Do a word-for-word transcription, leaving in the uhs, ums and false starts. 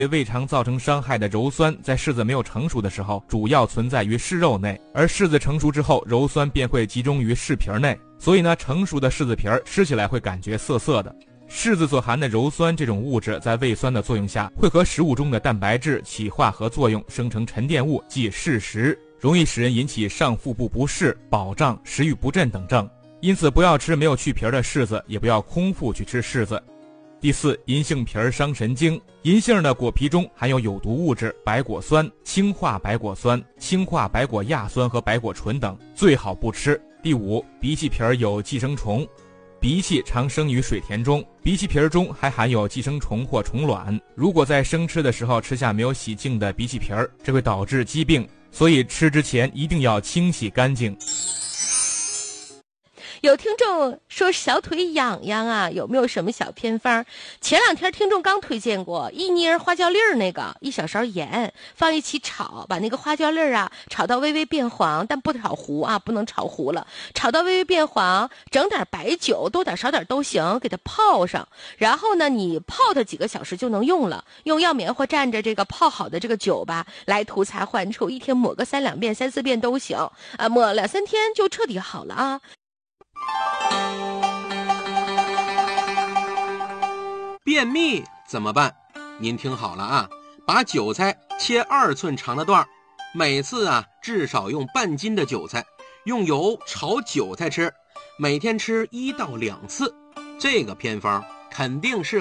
对胃肠造成伤害的鞣酸，在柿子没有成熟的时候，主要存在于柿肉内，而柿子成熟之后，鞣酸便会集中于柿皮内，所以呢，成熟的柿子皮儿吃起来会感觉涩涩的。柿子所含的鞣酸这种物质，在胃酸的作用下，会和食物中的蛋白质起化合作用，生成沉淀物，即柿石，容易使人引起上腹部不适、饱胀、食欲不振等症。因此，不要吃没有去皮的柿子，也不要空腹去吃柿子。第四，银杏皮儿伤神经。银杏的果皮中含有有毒物质白果酸、氢化白果酸、氢化白果亚酸和白果醇等，最好不吃。第五，荸荠皮儿有寄生虫。荸荠常生于水田中，荸荠皮儿中还含有寄生虫或虫卵。如果在生吃的时候吃下没有洗净的荸荠皮儿，这会导致疾病，所以吃之前一定要清洗干净。 有听众说小腿痒痒啊，有没有什么小偏方？前两天听众刚推荐过一捏花椒粒儿，那个一小勺盐放一起炒，把那个花椒粒儿啊炒到微微变黄，但不炒糊啊，不能炒糊了，炒到微微变黄，整点白酒，多点少点都行，给它泡上，然后呢你泡它几个小时就能用了，用药棉花蘸着这个泡好的这个酒吧来涂擦患处，一天抹个三两遍三四遍都行啊，抹两三天就彻底好了啊。 便秘怎么办？您听好了啊，把韭菜切二寸长的段，每次啊至少用半斤的韭菜，用油炒韭菜吃，每天吃一到两次。这个偏方肯定是